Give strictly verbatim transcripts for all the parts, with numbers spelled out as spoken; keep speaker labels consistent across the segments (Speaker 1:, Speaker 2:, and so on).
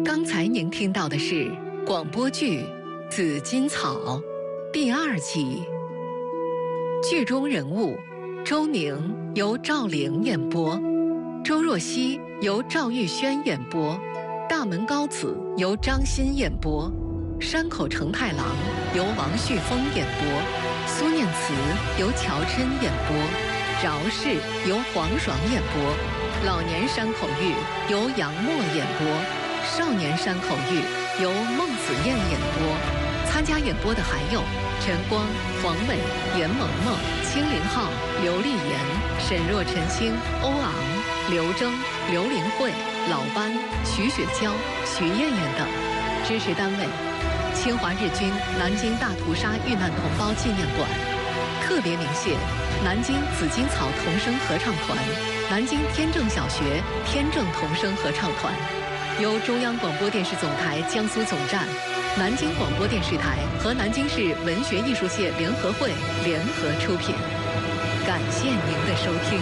Speaker 1: 刚才您听到的是广播剧《紫金草》第二集。剧中人物周宁由赵玲演播，周若曦由赵玉轩演播，大门高子由张欣演播，山口成太郎由王旭峰演播，苏念慈由乔琛演播，饶氏由黄爽演播，老年山口玉由杨默演播，少年山口玉由孟子燕演播。参加演播的还有陈光、黄伟、严萌萌、青林浩、刘丽妍、沈若晨星、欧昂、刘铮、刘玲慧、老班、徐雪娇、徐艳艳等。支持单位：侵华日军南京大屠杀遇难同胞纪念馆。特别鸣谢南京紫金草童声合唱团、南京天正小学天正童声合唱团，由中央广播电视总台江苏总站、南京广播电视台和南京市文学艺术界联合会联合出品。感谢您的收听。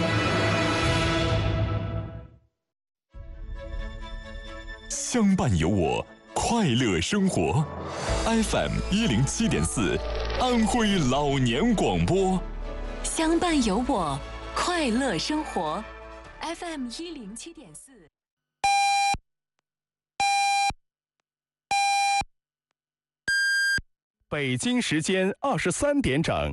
Speaker 2: 相伴有我，快乐生活。F M 一零七点四，安徽老年广播。
Speaker 3: 相伴有我，快乐生活。F M 一零七点四。
Speaker 4: 北京时间二十三点整。